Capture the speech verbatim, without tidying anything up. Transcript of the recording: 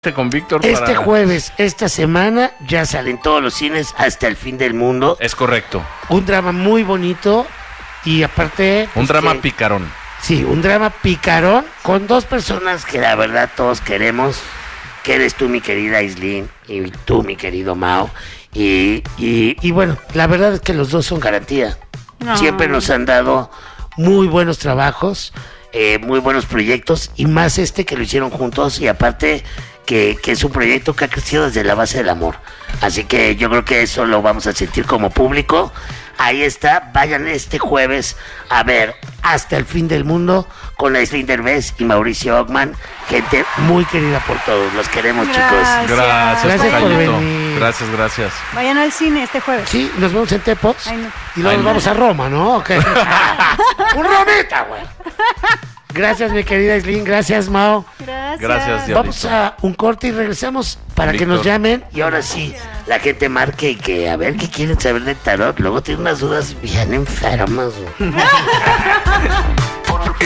Con Víctor Este para... jueves, esta semana, ya salen todos los cines Hasta el Fin del Mundo. Es correcto. Un drama muy bonito y aparte... Un pues, drama que, picarón. Sí, un drama picarón con dos personas que la verdad todos queremos, que eres tú, mi querida Aislinn, y tú, mi querido Mao. Y, y, y bueno, la verdad es que los dos son garantía. No. Siempre nos han dado muy buenos trabajos, eh, muy buenos proyectos, y más este que lo hicieron juntos, y aparte... Que, que es un proyecto que ha crecido desde la base del amor. Así que yo creo que eso lo vamos a sentir como público. Ahí está, vayan este jueves a ver Hasta el Fin del Mundo con Aislinn Derbez y Mauricio Ockman. Gente muy querida por todos, los queremos. Gracias. Chicos. Gracias, Gracias por Tocayito. venir. Gracias, gracias. Vayan al cine este jueves. Sí, nos vemos en Tepos. Ay, no. Y luego Ay, nos no. vamos a Roma, ¿no? Okay. Un romita, güey. Gracias, mi querida Aislinn, gracias, Mao. Gracias. Gracias, Dios. Vamos a un corte y regresamos para que Víctor. nos llamen. Y ahora sí, la gente marque y que a ver qué quieren saber del tarot. Luego tiene unas dudas bien enfermas, güey.